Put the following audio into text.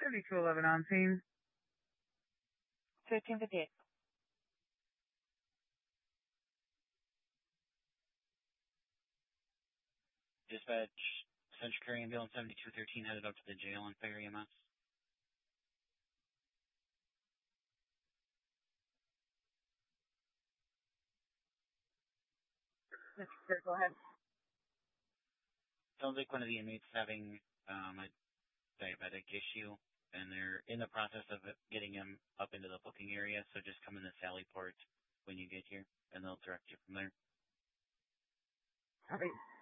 3211 on scene. 1358. Dispatch, Central Care Ambulance 7213 headed up to the jail on Fire EMS. Go ahead. Sounds like one of the inmates having a diabetic issue, and they're in the process of getting him up into the booking area, so just come in the Sally Port when you get here, and they'll direct you from there. Copy.